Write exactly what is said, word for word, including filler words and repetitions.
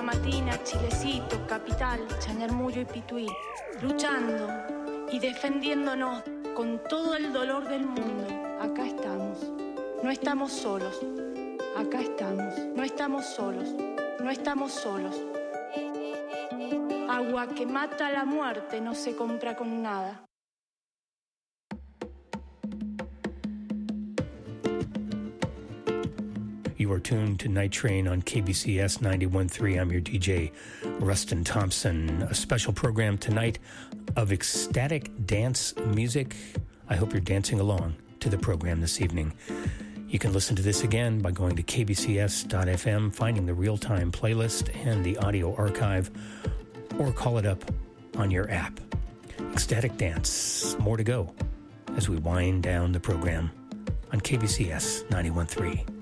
Matina, Chilecito, Capital, Chañarmullo y Pituí, luchando y defendiéndonos con todo el dolor del mundo. Acá estamos, no estamos solos, acá estamos, no estamos solos, no estamos solos. Agua que mata la muerte no se compra con nada. You are tuned to Night Train on K B C S ninety-one point three. I'm your D J, Rustin Thompson. A special program tonight of ecstatic dance music. I hope you're dancing along to the program this evening. You can listen to this again by going to k b c s dot f m, finding the real-time playlist and the audio archive, or call it up on your app. Ecstatic dance. More to go as we wind down the program on K B C S ninety-one point three.